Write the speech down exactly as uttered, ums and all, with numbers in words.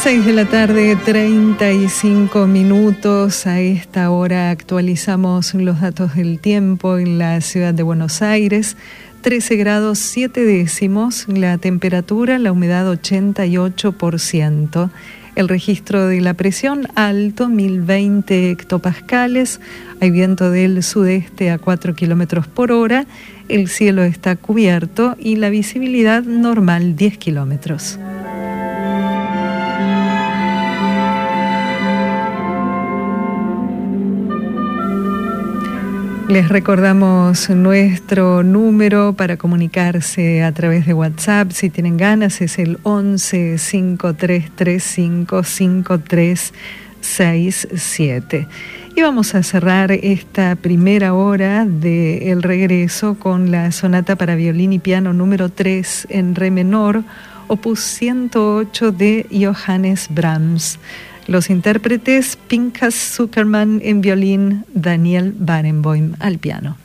seis de la tarde, treinta y cinco minutos. A esta hora actualizamos los datos del tiempo en la ciudad de Buenos Aires. trece grados siete décimos, la temperatura, la humedad ochenta y ocho por ciento. El registro de la presión alto, mil veinte hectopascales. Hay viento del sudeste a cuatro kilómetros por hora. El cielo está cubierto y la visibilidad normal diez kilómetros. Les recordamos nuestro número para comunicarse a través de WhatsApp. Si tienen ganas, es el once, cinco tres tres cinco, cinco tres seis siete. Y vamos a cerrar esta primera hora del regreso con la sonata para violín y piano número tres en re menor, opus ciento ocho de Johannes Brahms. Los intérpretes: Pinchas Zuckerman en violín, Daniel Barenboim al piano.